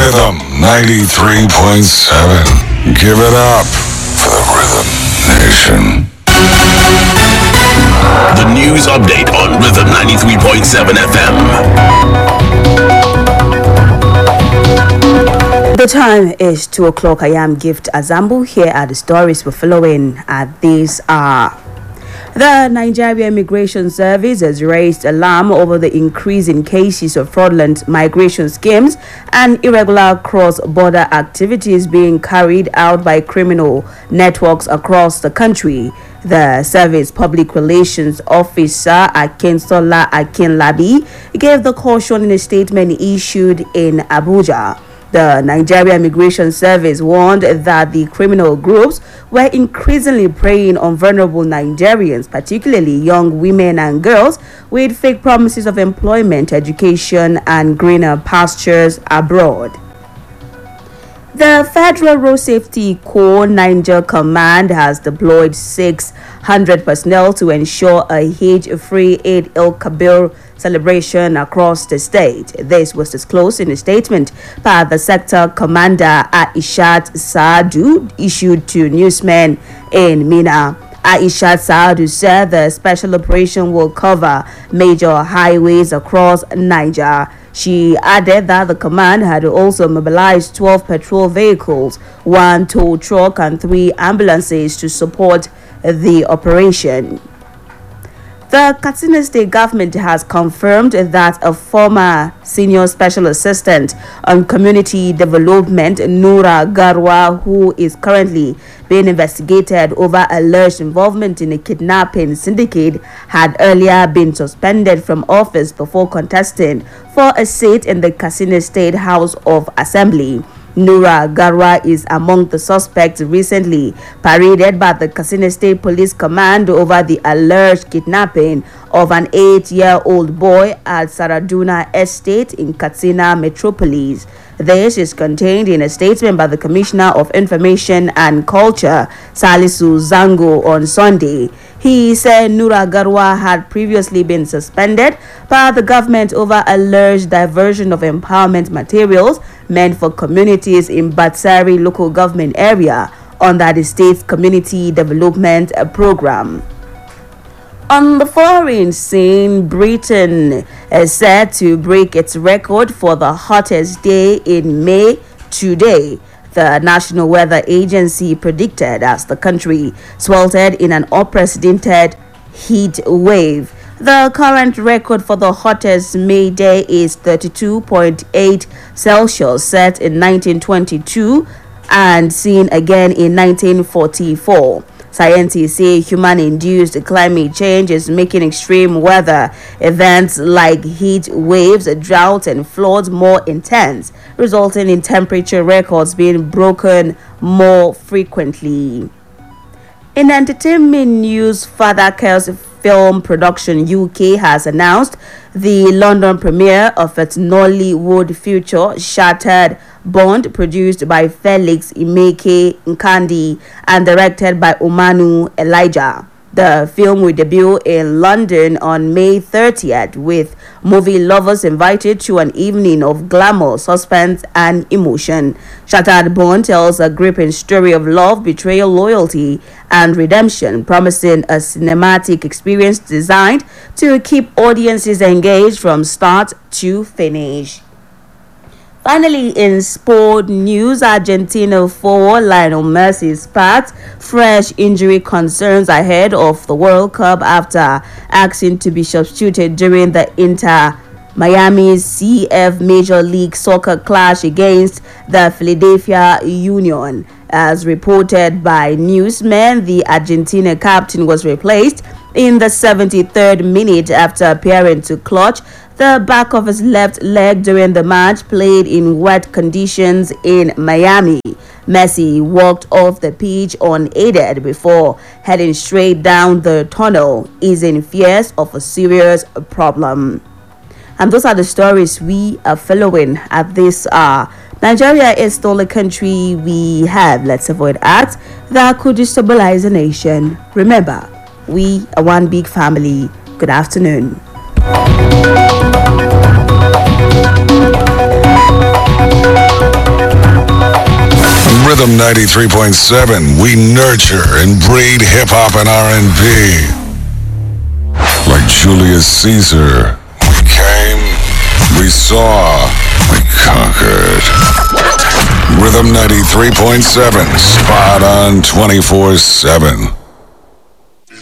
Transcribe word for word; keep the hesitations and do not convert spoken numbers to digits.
Rhythm ninety-three point seven. Give it up for the Rhythm Nation. The news update on Rhythm ninety-three point seven F M. The time is two o'clock. I am Gift Azambu. Here are the stories we're following. At these are. The Nigeria Immigration Service has raised alarm over the increase in cases of fraudulent migration schemes and irregular cross-border activities being carried out by criminal networks across the country. The service public relations officer Akinsola Akinlabi gave the caution in a statement issued in Abuja. The Nigeria Immigration Service warned that the criminal groups were increasingly preying on vulnerable Nigerians, particularly young women and girls, with fake promises of employment, education, and greener pastures abroad. The Federal Road Safety Corps Niger Command has deployed six hundred personnel to ensure a Hajj-free Eid el-Kabir celebration across the state. This was disclosed in a statement by the sector commander Aishat Saadu issued to newsmen in Mina. Aishat Saadu said the special operation will cover major highways across Niger. She added that the command had also mobilized twelve patrol vehicles, one tow truck, and three ambulances to support the operation. The Katsina State government has confirmed that a former senior special assistant on community development, Nura Garwa, who is currently being investigated over alleged involvement in a kidnapping syndicate, had earlier been suspended from office before contesting for a seat in the Katsina State House of Assembly. Nura Garwa is among the suspects recently paraded by the Katsina State Police Command over the alleged kidnapping of an eight-year-old boy at Saraduna Estate in Katsina Metropolis. This is contained in a statement by the Commissioner of Information and Culture, Salisu Zango, on Sunday. He said Nura Garwa had previously been suspended by the government over alleged diversion of empowerment materials meant for communities in Batsari local government area under the state's community development program. On the foreign scene, Britain is set to break its record for the hottest day in May today, the National Weather Agency predicted, as the country sweltered in an unprecedented heat wave. The current record for the hottest May day is thirty-two point eight Celsius, set in nineteen twenty-two and seen again in nineteen forty-four. Scientists say human-induced climate change is making extreme weather events like heat waves, drought, and floods more intense, resulting in temperature records being broken more frequently. In entertainment news, Father Kel's Film Production U K has announced the London premiere of its Nollywood feature Shattered Bond, produced by Felix Imeke Nkandi and directed by Umanu Elijah. The film will debut in London on May thirtieth, with movie lovers invited to an evening of glamour, suspense, and emotion. Shattered Bond tells a gripping story of love, betrayal, loyalty, and redemption, promising a cinematic experience designed to keep audiences engaged from start to finish. Finally, in sport news, Argentina forward Lionel Messi sparked fresh injury concerns ahead of the World Cup after asking to be substituted during the Inter Miami's C F Major League Soccer clash against the Philadelphia Union. As reported by newsmen, the Argentina captain was replaced in the seventy-third minute after appearing to clutch the back of his left leg during the match played in wet conditions in Miami. Messi walked off the pitch unaided before heading straight down the tunnel, easing fears of a serious problem. And those are the stories we are following at this hour. Nigeria is still a country we have. Let's avoid acts that could destabilize a nation. Remember, we are one big family. Good afternoon. Thank you. Rhythm ninety-three point seven, we nurture and breed hip-hop and R and B. Like Julius Caesar, we came, we saw, we conquered. Rhythm ninety-three point seven, spot on twenty-four seven.